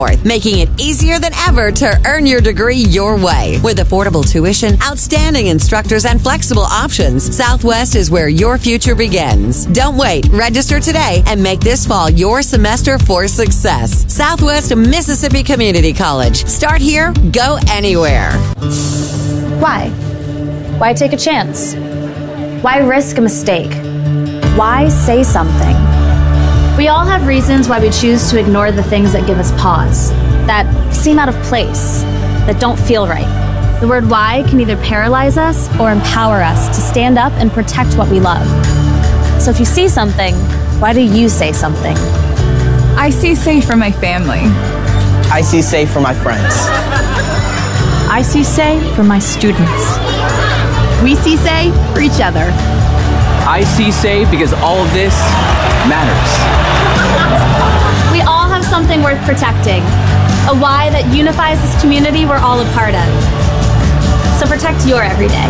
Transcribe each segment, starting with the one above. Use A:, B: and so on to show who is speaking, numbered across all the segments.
A: making it easier than ever to earn your degree your way. With affordable tuition, outstanding instructors, and flexible options, Southwest is where your future begins. Don't wait. Register today and make this fall your semester for success. Southwest Mississippi Community College. Start here, go anywhere.
B: Why? Why take a chance? Why risk a mistake? Why say something? We all have reasons why we choose to ignore the things that give us pause, that seem out of place, that don't feel right. The word why can either paralyze us or empower us to stand up and protect what we love. So if you see something, why do you say something?
C: I see safe for my family.
D: I see safe for my friends.
E: I see say for my students.
F: We see say for each other.
G: I see say because all of this matters.
B: We all have something worth protecting, a why that unifies this community we're all a part of. So protect your everyday.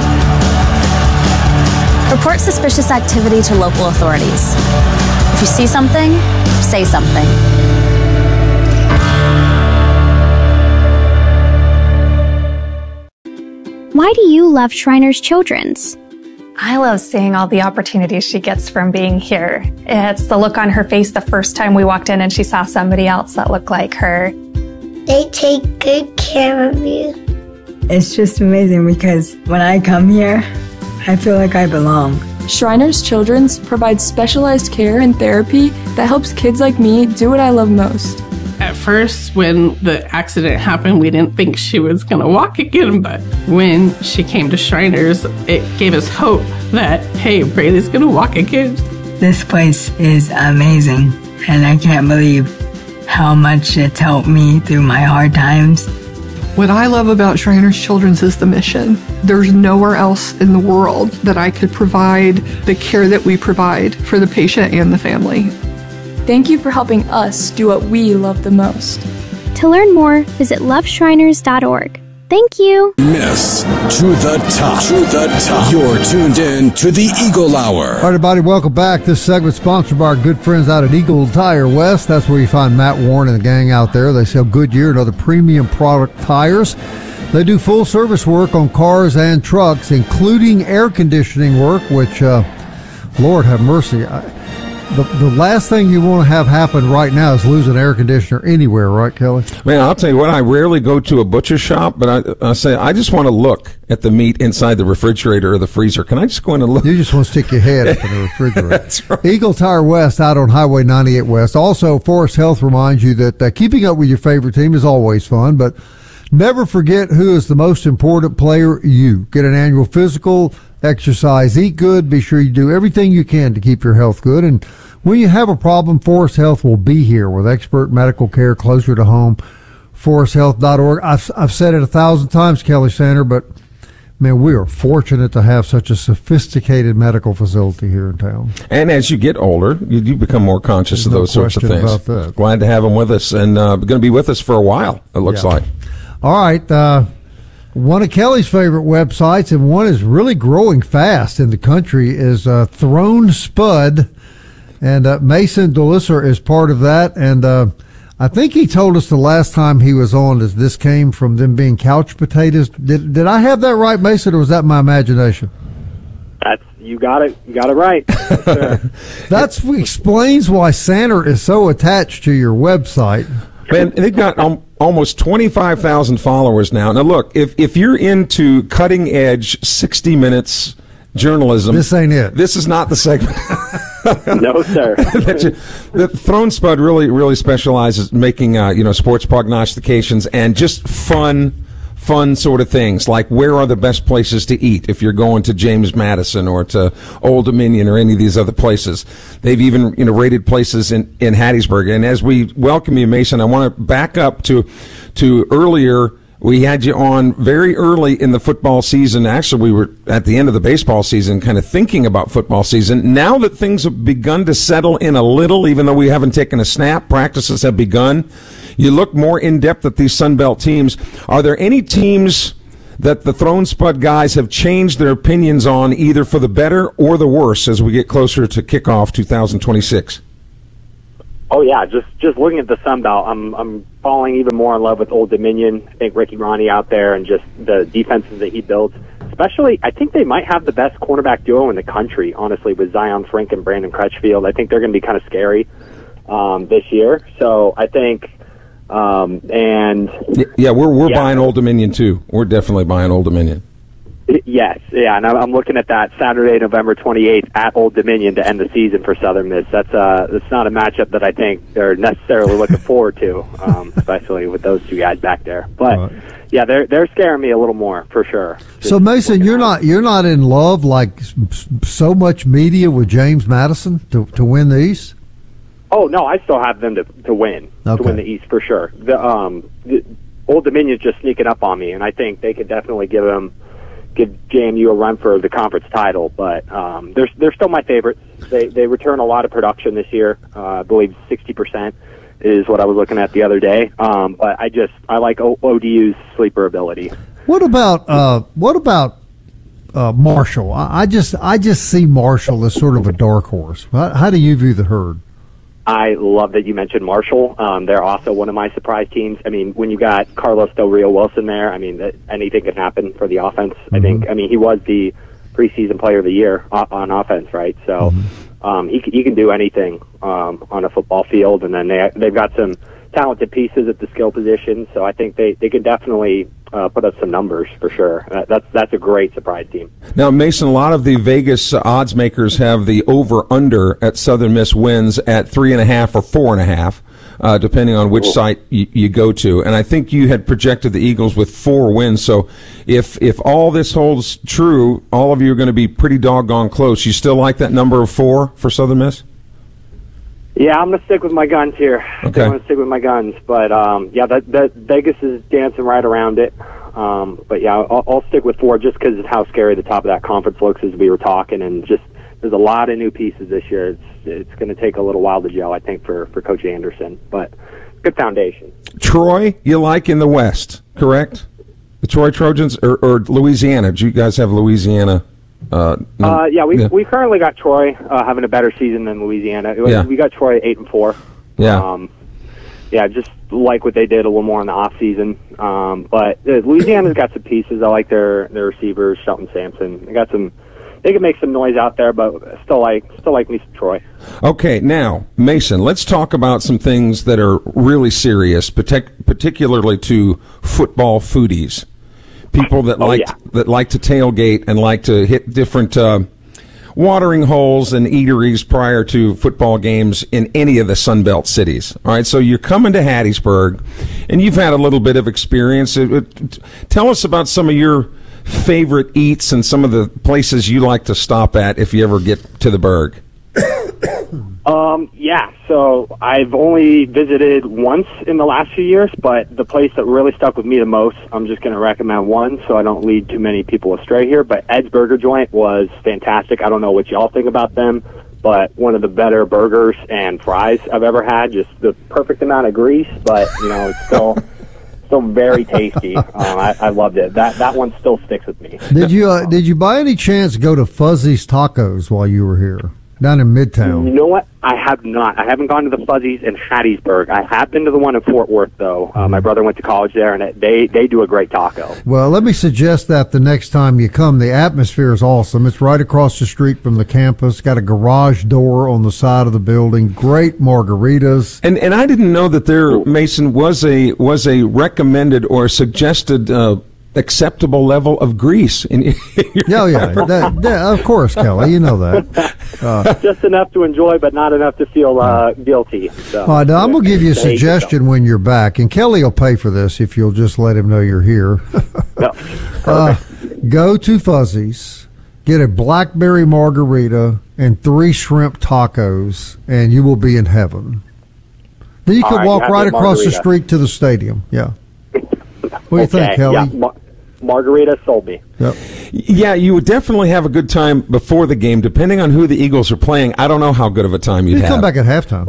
B: Report suspicious activity to local authorities. If you see something, say something.
H: Why do you love Shriners Children's?
I: I love seeing all the opportunities she gets from being here. It's the look on her face the first time we walked in and she saw somebody else that looked like her.
J: They take good care of you.
K: It's just amazing because when I come here, I feel like I belong.
C: Shriners Children's provides specialized care and therapy that helps kids like me do what I love most.
L: At first, when the accident happened, we didn't think she was going to walk again, but when she came to Shriners, it gave us hope that, hey, Braylee's going to walk again.
K: This place is amazing, and I can't believe how much it's helped me through my hard times.
M: What I love about Shriners Children's is the mission. There's nowhere else in the world that I could provide the care that we provide for the patient and the family.
C: Thank you for helping us do what we love the most.
H: To learn more, visit loveshriners.org. Thank you.
N: Miss to the top. To the top. You're tuned in to the Eagle Hour.
O: All right, everybody, welcome back. This segment sponsored by our good friends out at Eagle Tire West. That's where you find Matt Warren and the gang out there. They sell Goodyear and other premium product tires. They do full service work on cars and trucks, including air conditioning work, which, Lord have mercy. The last thing you want to have happen right now is lose an air conditioner anywhere, right, Kelly?
P: Man, I'll tell you what, I rarely go to a butcher shop, but I say, I just want to look at the meat inside the refrigerator or the freezer. Can I just go in and look?
O: You just want to stick your head up in the refrigerator.
P: That's right.
O: Eagle Tire West out on Highway 98 West. Also, Forest Health reminds you that keeping up with your favorite team is always fun, but never forget who is the most important player, you. Get an annual physical, exercise, eat good, be sure you do everything you can to keep your health good. And when you have a problem, Forest Health will be here with expert medical care closer to home. ForestHealth.org. I've said it 1,000 times, Kelly Sander, but man, we are fortunate to have such a sophisticated medical facility here in town.
P: And as you get older, you become more conscious of those sorts of things.
O: About that.
P: Glad to have them with us, and going to be with us for a while, it looks like.
O: All right. One of Kelly's favorite websites, and one is really growing fast in the country, is Throne Spud. And Mason Delisser is part of that. And I think he told us the last time he was on that this came from them being couch potatoes. Did I have that right, Mason, or was that my imagination?
Q: You got it right.
O: That explains why Sander is so attached to your website.
P: Man, they've got almost 25,000 followers now. Now, look, if you're into cutting-edge 60 Minutes journalism,
O: this ain't it.
P: This is not the segment.
Q: No, sir.
P: The Throne Spud really specializes in making sports prognostications and just fun sort of things, like where are the best places to eat if you're going to James Madison or to Old Dominion or any of these other places. They've even rated places in Hattiesburg. And as we welcome you, Mason, I want to back up to earlier. We had you on very early in the football season. Actually, we were at the end of the baseball season kind of thinking about football season. Now that things have begun to settle in a little, even though we haven't taken a snap, practices have begun. You look more in-depth at these Sun Belt teams. Are there any teams that the Throne Spud guys have changed their opinions on, either for the better or the worse, as we get closer to kickoff 2026?
Q: Oh, yeah. Just looking at the Sun Belt, I'm falling even more in love with Old Dominion. I think Ricky Ronnie out there and just the defenses that he builds. Especially, I think they might have the best cornerback duo in the country, honestly, with Zion Frink and Brandon Crutchfield. I think they're going to be kind of scary this year. So I think,
P: we're buying Old Dominion too. We're definitely buying Old Dominion.
Q: Yes, yeah, and I'm looking at that Saturday, November 28th at Old Dominion to end the season for Southern Miss. That's not a matchup that I think they're necessarily looking forward to, especially with those two guys back there. But yeah, they're scaring me a little more for sure.
O: So Mason, you're not in love like so much media with James Madison to win the East?
Q: Oh no, I still have them to win the East for sure. The Old Dominion's just sneaking up on me, and I think they could definitely give JMU a run for the conference title, but they're still my favorites. They return a lot of production this year. I believe 60% is what I was looking at the other day. But I like ODU's sleeper ability.
O: What about Marshall? I just see Marshall as sort of a dark horse. How do you view the Herd?
Q: I love that you mentioned Marshall. They're also one of my surprise teams. I mean, when you got Carlos Del Rio Wilson there, I mean, anything can happen for the offense. Mm-hmm. I mean, he was the preseason player of the year on offense, right? So he can do anything on a football field. And then they've got some talented pieces at the skill position. So I think they can definitely put up some numbers for sure. That's a great surprise team.
P: Now, Mason, a lot of the Vegas odds makers have the over/under at Southern Miss wins at 3.5 or 4.5, depending on which site you go to. And I think you had projected the Eagles with 4 wins. So if all this holds true, all of you are going to be pretty doggone close. You still like that number of 4 for Southern Miss?
Q: Yeah, I'm going to stick with my guns here.
P: Okay.
Q: I'm going to stick with my guns. But, that Vegas is dancing right around it. But, yeah, I'll stick with 4 just because of how scary the top of that conference looks as we were talking. And just there's a lot of new pieces this year. It's going to take a little while to gel, I think, for Coach Anderson. But good foundation.
P: Troy, you like in the West, correct? The Troy Trojans or Louisiana? Do you guys have Louisiana?
Q: We currently got Troy having a better season than Louisiana. We got Troy 8-4.
P: Yeah.
Q: Just like what they did a little more in the off season. But Louisiana's got some pieces. I like their receivers, Shelton Sampson. They can make some noise out there, but still like me some Troy.
P: Okay, now Mason, let's talk about some things that are really serious, particularly to football foodies. People that like to tailgate and like to hit different watering holes and eateries prior to football games in any of the Sunbelt cities. All right, so you're coming to Hattiesburg, and you've had a little bit of experience. Tell us about some of your favorite eats and some of the places you like to stop at if you ever get to the Burg.
Q: So I've only visited once in the last few years, but the place that really stuck with me the most, I'm just going to recommend one so I don't lead too many people astray here, but Ed's Burger Joint was fantastic. I don't know what y'all think about them, but one of the better burgers and fries I've ever had. Just the perfect amount of grease, but, it's still very tasty. I loved it. That one still sticks with me.
O: Did you by any chance go to Fuzzy's Tacos while you were here? Down in Midtown.
Q: You know what? I have not. I haven't gone to the Fuzzies in Hattiesburg. I have been to the one in Fort Worth, though. My brother went to college there, and they do a great taco.
O: Well, let me suggest that the next time you come, the atmosphere is awesome. It's right across the street from the campus. Got a garage door on the side of the building. Great margaritas.
P: And I didn't know that there, Mason, was a recommended or suggested acceptable level of grease in
O: of course, Kelly, you know that.
Q: Just enough to enjoy, but not enough to feel guilty. So.
O: All right, now I'm going to give you a suggestion when you're back, and Kelly will pay for this if you'll just let him know you're here. Go to Fuzzy's, get a blackberry margarita and 3 shrimp tacos, and you will be in heaven. Then you can walk right across the street to the stadium. Yeah. What do you think, Kelly?
Q: Yeah, margarita sold me.
O: Yep.
P: Yeah, you would definitely have a good time before the game, depending on who the Eagles are playing. I don't know how good of a time you'd have.
O: Come back at halftime.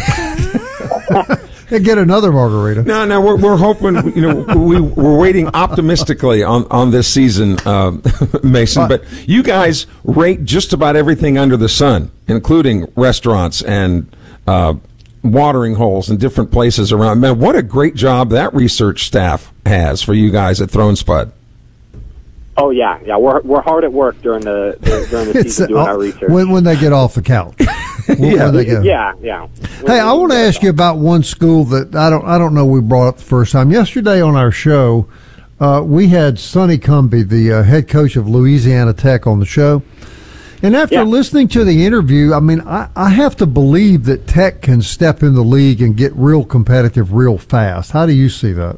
O: And get another margarita.
P: No, we're hoping. We're waiting optimistically on this season, Mason. But you guys rate just about everything under the sun, including restaurants and watering holes in different places around. Man, what a great job that research staff has for you guys at Throne Spud.
Q: Oh yeah, we're hard at work during the season doing our research.
O: When they get off the couch.
Q: Yeah.
O: Hey, I want to ask you about one school that I don't know we brought up the first time. Yesterday on our show, we had Sonny Cumbie, the head coach of Louisiana Tech, on the show. And after listening to the interview, I mean, I have to believe that Tech can step in the league and get real competitive real fast. How do you see that?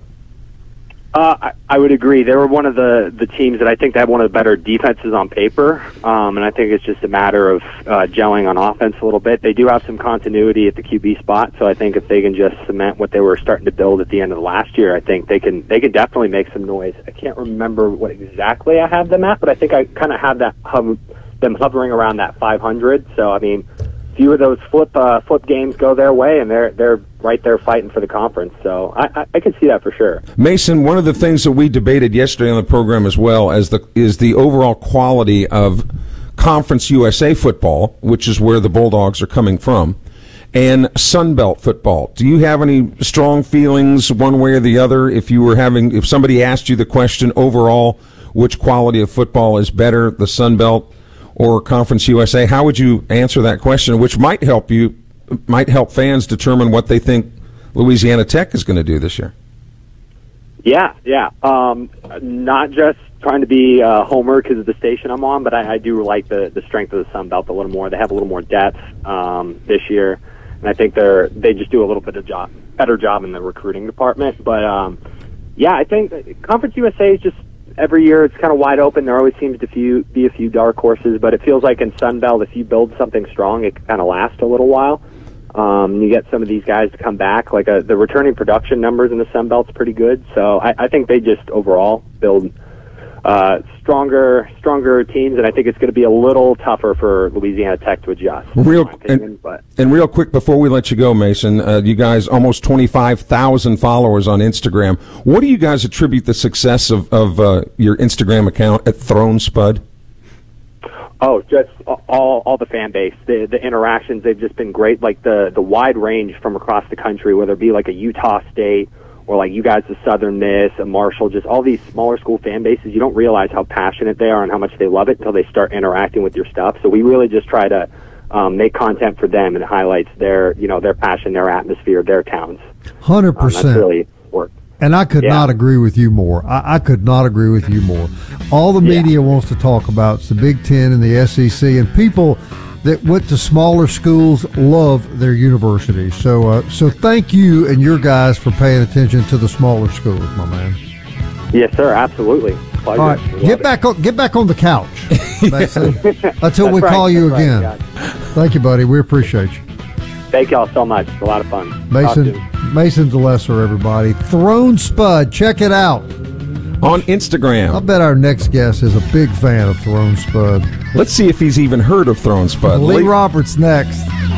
Q: I would agree. They were one of the teams that I think they have one of the better defenses on paper, and I think it's just a matter of gelling on offense a little bit. They do have some continuity at the QB spot, so I think if they can just cement what they were starting to build at the end of last year, I think they can definitely make some noise. I can't remember what exactly I have them at, but I think I kind of have them hovering around that 500. So I mean, few of those flip games go their way, and they're right there fighting for the conference. So I can see that for sure.
P: Mason, one of the things that we debated yesterday on the program as well is the overall quality of Conference USA football, which is where the Bulldogs are coming from, and Sun Belt football. Do you have any strong feelings one way or the other? If somebody asked you the question overall, which quality of football is better, the Sun Belt or Conference USA, how would you answer that question, which might help fans determine what they think Louisiana Tech is going to do this year?
Q: Yeah. Not just trying to be a homer because of the station I'm on, but I do like the strength of the Sun Belt a little more. They have a little more depth this year, and I think they just do a little bit of better job in the recruiting department. But I think Conference USA is just, every year it's kind of wide open. There always seems to be a few dark horses, but it feels like in Sun Belt, if you build something strong, it can kind of last a little while. You get some of these guys to come back. Like the returning production numbers in the Sun Belt's pretty good. So I think they just overall build stronger teams, and I think it's going to be a little tougher for Louisiana Tech to adjust. Real
P: quick before we let you go, Mason, you guys almost 25,000 followers on Instagram. What do you guys attribute the success of your Instagram account at Throne Spud?
Q: Oh, just all the fan base, the interactions. They've just been great. Like the wide range from across the country, whether it be like a Utah State or like you guys, the Southern Miss, a Marshall, just all these smaller school fan bases. You don't realize how passionate they are and how much they love it until they start interacting with your stuff. So we really just try to make content for them, and it highlights their passion, their atmosphere, their towns.
O: 100%.
Q: That's really worked.
O: And I could not agree with you more. I could not agree with you more. All the media wants to talk about is the Big Ten and the SEC, and people that went to smaller schools love their universities. So thank you and your guys for paying attention to the smaller schools, my man.
Q: Yes, sir. Absolutely. Pleasure.
O: All right, get back on the couch until we call you again. Right, thank you, buddy. We appreciate you.
Q: Thank y'all so much. It's a lot of fun.
O: Mason DeLesser, everybody. Throne Spud. Check it out.
P: On Instagram.
O: I bet our next guest is a big fan of Throne Spud.
P: Let's see if he's even heard of Throne Spud.
O: Lee Roberts next.